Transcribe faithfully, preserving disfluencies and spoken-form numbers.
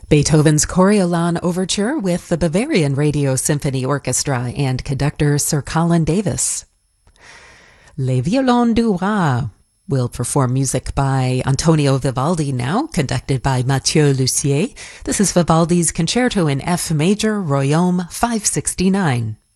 Beethoven's Coriolan Overture with the Bavarian Radio Symphony Orchestra and conductor Sir Colin Davis. Les Violons du Roi will perform music by Antonio Vivaldi now, conducted by Mathieu Lussier. This is Vivaldi's Concerto in F Major, Royaume five sixty-nine.